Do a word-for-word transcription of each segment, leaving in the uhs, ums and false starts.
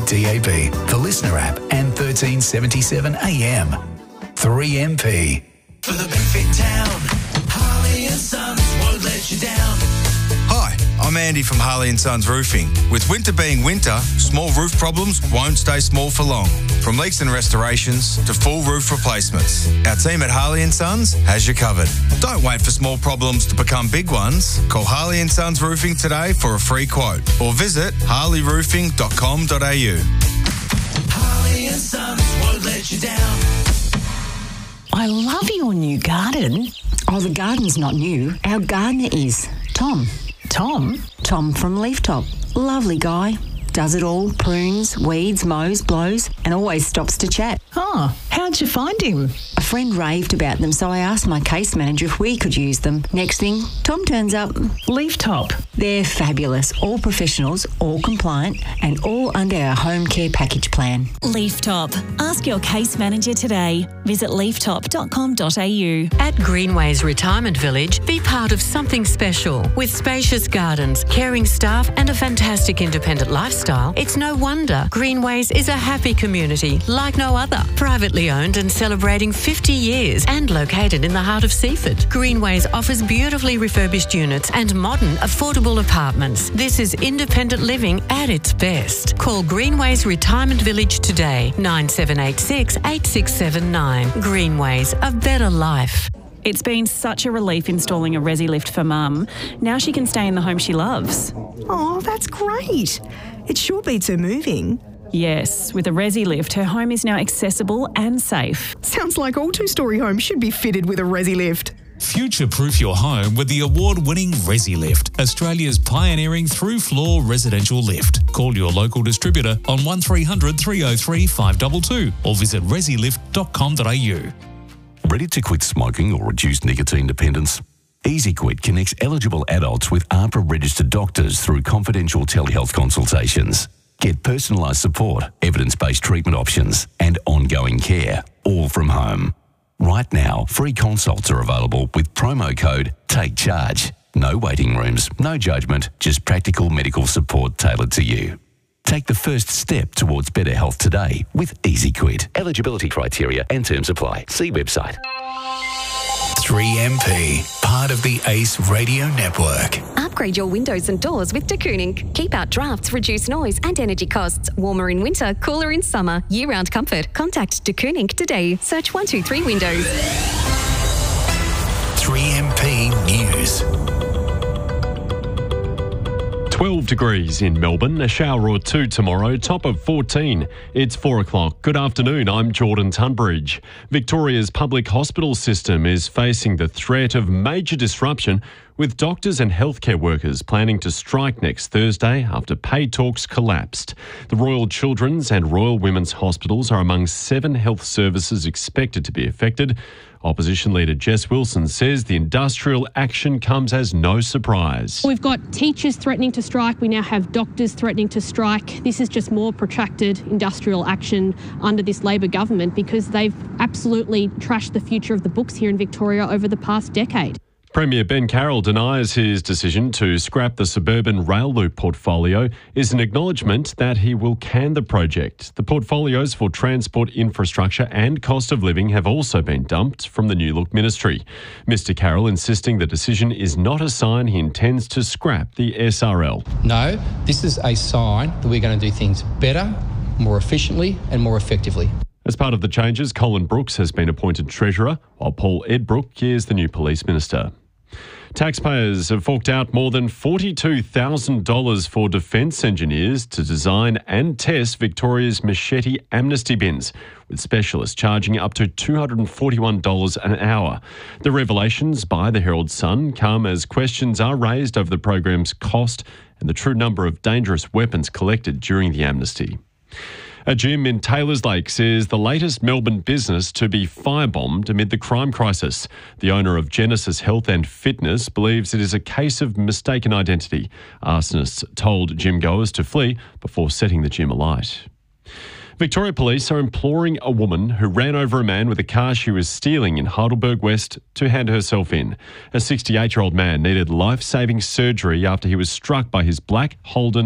D A B, the Listener app and thirteen seventy-seven A M. three M P. For the big fit town, Harley and Sons won't let you down. Hi, I'm Andy from Harley and Sons Roofing. With winter being winter, small roof problems won't stay small for long. From leaks and restorations to full roof replacements, our team at Harley and Sons has you covered. Don't wait for small problems to become big ones. Call Harley and Sons Roofing today for a free quote or visit harley roofing dot com dot a u. Harley and Sons won't let you down. I love your new garden. Oh, the garden's not new. Our gardener is Tom. Tom? Tom from Leaftop. Lovely guy. Does it all. Prunes, weeds, mows, blows, and always stops to chat. Oh, how'd you find him? A friend raved about them, so I asked my case manager if we could use them. Next thing, Tom turns up. Leaftop. They're fabulous. All professionals, all compliant, and all under our home care package plan. Leaftop. Ask your case manager today. Visit leaftop dot com dot a u. At Greenways Retirement Village, be part of something special. With spacious gardens, caring staff, and a fantastic independent lifestyle, it's no wonder Greenways is a happy community like no other. Privately owned and celebrating fifty years and located in the heart of Seaford. Greenways offers beautifully refurbished units and modern, affordable apartments. This is independent living at its best. Call Greenways Retirement Village today, nine seven eight six, eight six seven nine. Greenways, a better life. It's been such a relief installing a Resi Lift for Mum. Now she can stay in the home she loves. Oh, that's great. It sure beats her moving. Yes, with a Resi Lift, her home is now accessible and safe. Sounds like all two-storey homes should be fitted with a Resi Lift. Future-proof your home with the award-winning Resi Lift, Australia's pioneering through-floor residential lift. Call your local distributor on one three hundred, three oh three, five two two or visit resi lift dot com dot a u. Ready to quit smoking or reduce nicotine dependence? EasyQuit connects eligible adults with A H P R-registered doctors through confidential telehealth consultations. Get personalised support, evidence-based treatment options and ongoing care, all from home. Right now, free consults are available with promo code TAKECHARGE. No waiting rooms, no judgment, just practical medical support tailored to you. Take the first step towards better health today with EasyQuit. Eligibility criteria and terms apply. See website. three M P, part of the ACE Radio Network. Upgrade your windows and doors with De Kooning. Keep out drafts, reduce noise and energy costs. Warmer in winter, cooler in summer. Year-round comfort. Contact De Kooning today. Search one two three Windows. three M P News. twelve degrees in Melbourne, a shower or two tomorrow, top of fourteen. It's four o'clock. Good afternoon, I'm Jordan Tunbridge. Victoria's public hospital system is facing the threat of major disruption, with doctors and healthcare workers planning to strike next Thursday after pay talks collapsed. The Royal Children's and Royal Women's Hospitals are among seven health services expected to be affected. Opposition leader Jess Wilson says the industrial action comes as no surprise. We've got teachers threatening to strike. We now have doctors threatening to strike. This is just more protracted industrial action under this Labor government because they've absolutely trashed the future of the books here in Victoria over the past decade. Premier Ben Carroll denies his decision to scrap the suburban rail loop portfolio is an acknowledgement that he will can the project. The portfolios for transport infrastructure and cost of living have also been dumped from the New Look ministry. Mister Carroll insisting the decision is not a sign he intends to scrap the S R L. No, this is a sign that we're going to do things better, more efficiently and more effectively. As part of the changes, Colin Brooks has been appointed Treasurer, while Paul Edbrook is the new Police Minister. Taxpayers have forked out more than forty-two thousand dollars for defence engineers to design and test Victoria's machete amnesty bins, with specialists charging up to two hundred forty-one dollars an hour. The revelations by the Herald Sun come as questions are raised over the program's cost and the true number of dangerous weapons collected during the amnesty. A gym in Taylors Lakes is the latest Melbourne business to be firebombed amid the crime crisis. The owner of Genesis Health and Fitness believes it is a case of mistaken identity. Arsonists told gym goers to flee before setting the gym alight. Victoria Police are imploring a woman who ran over a man with a car she was stealing in Heidelberg West to hand herself in. A sixty-eight-year-old man needed life-saving surgery after he was struck by his black Holden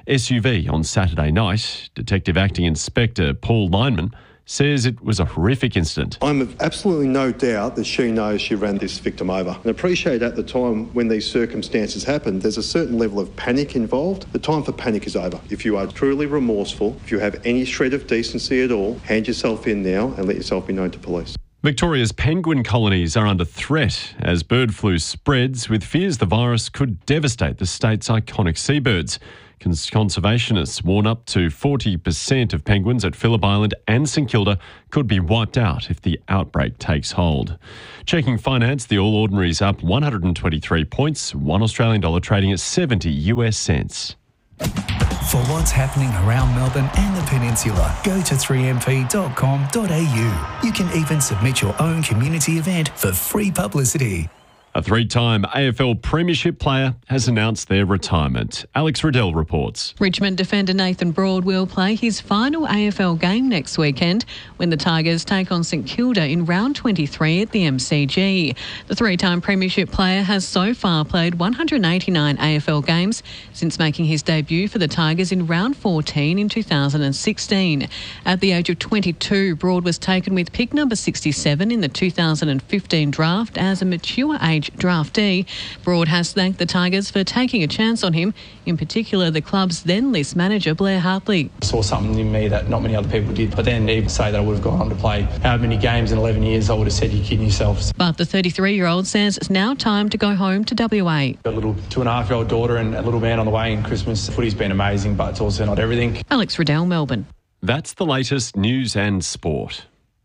S U V on Saturday night. Detective Acting Inspector Paul Lineman says it was a horrific incident. I'm of absolutely no doubt that she knows she ran this victim over. And appreciate at the time when these circumstances happened, there's a certain level of panic involved. The time for panic is over. If you are truly remorseful, if you have any shred of decency at all, hand yourself in now and let yourself be known to police. Victoria's penguin colonies are under threat as bird flu spreads, with fears the virus could devastate the state's iconic seabirds. Conservationists warn up to forty percent of penguins at Phillip Island and St Kilda could be wiped out if the outbreak takes hold. Checking finance, the All Ordinary's up one hundred twenty-three points, one Australian dollar trading at seventy US cents. For what's happening around Melbourne and the Peninsula, go to three m p dot com dot a u. You can even submit your own community event for free publicity. A three-time A F L Premiership player has announced their retirement. Alex Riddell reports. Richmond defender Nathan Broad will play his final A F L game next weekend when the Tigers take on St Kilda in round twenty-three at the M C G. The three-time Premiership player has so far played one hundred eighty-nine A F L games since making his debut for the Tigers in round fourteen in two thousand sixteen. At the age of twenty-two, Broad was taken with pick number sixty-seven in the two thousand fifteen draft as a mature age draftee. Broad has thanked the Tigers for taking a chance on him, in particular the club's then list manager Blair Hartley. I saw something in me that not many other people did, but then even say that I would have gone on to play how many games in eleven years, I would have said you're kidding yourselves. But the thirty-three-year-old says it's now time to go home to W A. Got a little two and a half year old daughter and a little man on the way in Christmas. Footy's been amazing, but it's also not everything. Alex Riddell, Melbourne. That's the latest news and sport.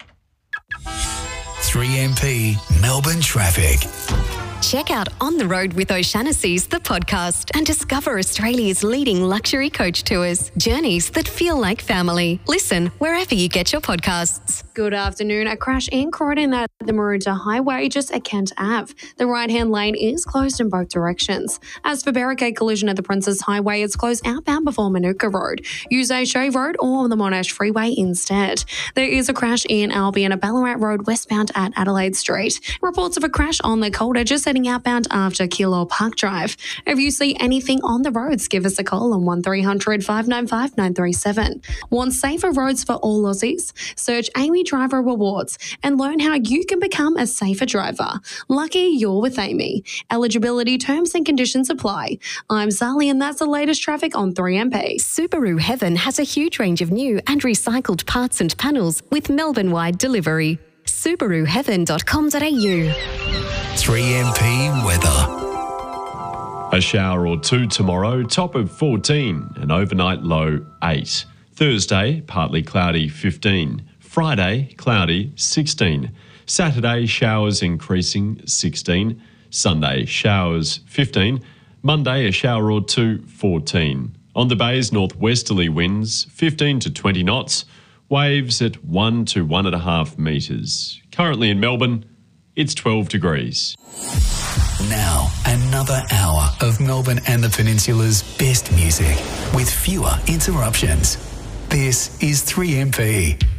three M P Melbourne traffic. Check out On the Road with O'Shanassy's, the podcast, and discover Australia's leading luxury coach tours. Journeys that feel like family. Listen wherever you get your podcasts. Good afternoon. A crash in Croydon at the Maroondah Highway, just at Kent Ave. The right-hand lane is closed in both directions. As for barricade collision at the Princess Highway, it's closed outbound before Manuka Road. Use O'Shea Road or the Monash Freeway instead. There is a crash in Albion at Ballarat Road westbound at Adelaide Street. Reports of a crash on the Calder just heading outbound after Keilor Park Drive. If you see anything on the roads, give us a call on one three hundred, five nine five, nine three seven. Want safer roads for all Aussies? Search Amy Driver Rewards and learn how you can become a safer driver. Lucky you're with Amy. Eligibility, terms and conditions apply. I'm Sally and that's the latest traffic on three M P. Subaru Heaven has a huge range of new and recycled parts and panels with Melbourne-wide delivery. Subaru Heaven dot com dot a u. three M P weather. A shower or two tomorrow, top of fourteen, an overnight low eight. Thursday, partly cloudy, fifteen. Friday, cloudy, sixteen. Saturday, showers increasing, sixteen. Sunday, showers, fifteen. Monday, a shower or two, fourteen. On the bays, northwesterly winds, fifteen to twenty knots. Waves at one to one and a half metres. Currently in Melbourne, it's twelve degrees. Now, another hour of Melbourne and the Peninsula's best music with fewer interruptions. This is three M P.